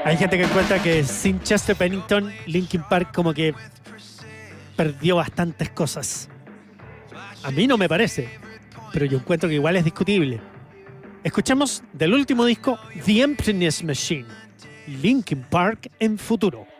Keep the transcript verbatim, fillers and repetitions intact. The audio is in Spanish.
Hay gente que encuentra que sin Chester Bennington, Linkin Park como que perdió bastantes cosas. A mí no me parece, pero yo encuentro que igual es discutible. Escuchamos del último disco, The Emptiness Machine, Linkin Park en futuro.